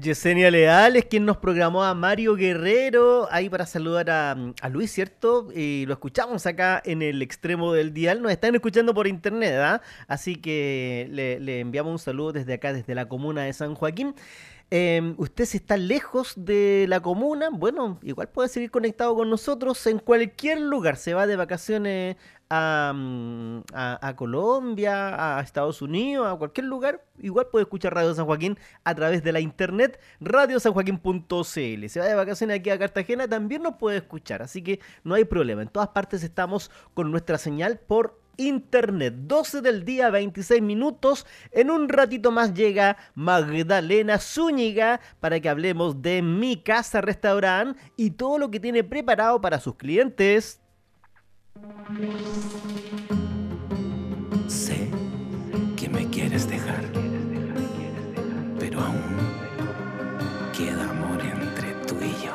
Yesenia Leal es quien nos programó a Mario Guerrero ahí para saludar a Luis, ¿cierto? Y lo escuchamos acá en el extremo del dial. Nos están escuchando por internet, ¿ah? Así que le enviamos un saludo desde acá, desde la comuna de San Joaquín. Usted si está lejos de la comuna, bueno, igual puede seguir conectado con nosotros en cualquier lugar. Se va de vacaciones a Colombia, a Estados Unidos, a cualquier lugar. Igual puede escuchar Radio San Joaquín a través de la internet radiosanjoaquín.cl. Se va de vacaciones aquí a Cartagena, también nos puede escuchar. Así que no hay problema. En todas partes estamos con nuestra señal por internet. 12 del día, 26 minutos. En un ratito más llega Magdalena Zúñiga para que hablemos de Mi Casa Restaurant y todo lo que tiene preparado para sus clientes. Sé que me quieres dejar, pero aún